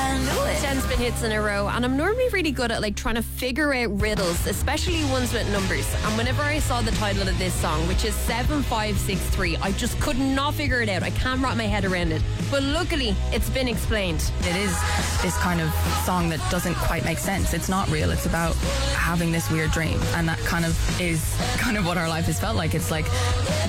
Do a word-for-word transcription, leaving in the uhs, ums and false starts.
ten spin hits in a row, and I'm normally really good at like trying to figure out riddles, especially ones with numbers. And whenever I saw the title of this song, which is seven five six three, I just could not figure it out. I can't wrap my head around it. But luckily, it's been explained. It is this kind of song that doesn't quite make sense. It's not real. It's about having this weird dream, and that kind of is kind of what our life has felt like. It's like